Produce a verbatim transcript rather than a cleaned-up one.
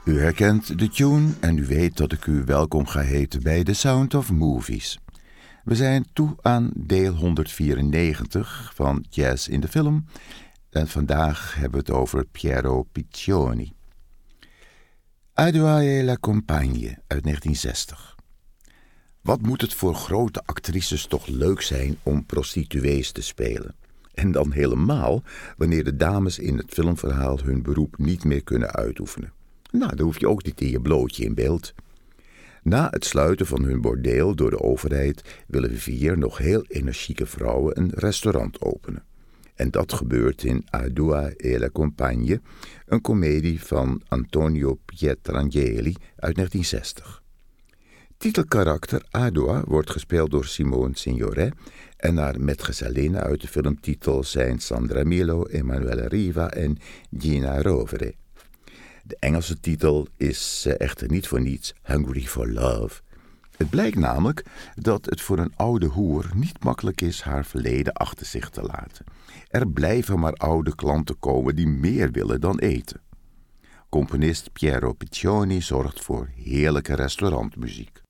U herkent de tune en u weet dat ik u welkom ga heten bij The Sound of Movies. We zijn toe aan deel honderdvierennegentig van Jazz in de Film en vandaag hebben we het over Piero Piccioni. Adua e la Compagne uit negentien zestig. Wat moet het voor grote actrices toch leuk zijn om prostituees te spelen? En dan helemaal wanneer de dames in het filmverhaal hun beroep niet meer kunnen uitoefenen. Nou, dan hoef je ook niet in je blootje in beeld. Na het sluiten van hun bordeel door de overheid willen vier nog heel energieke vrouwen een restaurant openen. En dat gebeurt in Adua e la Compagne, een komedie van Antonio Pietrangeli uit negentien zestig. Titelkarakter Adua wordt gespeeld door Simone Signoret en haar metgezelinnen uit de filmtitel zijn Sandra Milo, Emanuele Riva en Gina Rovere. De Engelse titel is echter niet voor niets Hungry for Love. Het blijkt namelijk dat het voor een oude hoer niet makkelijk is haar verleden achter zich te laten. Er blijven maar oude klanten komen die meer willen dan eten. Componist Piero Piccioni zorgt voor heerlijke restaurantmuziek.